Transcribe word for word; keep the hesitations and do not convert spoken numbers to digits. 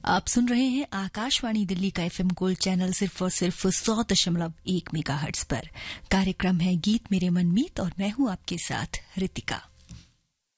आप सुन रहे हैं आकाशवाणी दिल्ली का एफएम गोल्ड चैनल सिर्फ और सिर्फ सौ दशमलव एक मेगाहर्ट्ज पर। कार्यक्रम है गीत मेरे मनमीत और मैं हूं आपके साथ रितिका।